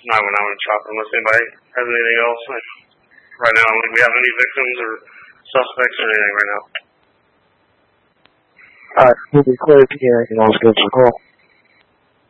I went out and chopped unless anybody has anything else. Right now, I don't think we have any victims or suspects or anything right now. Alright, we'll be clear if you hear anything else, give us a call.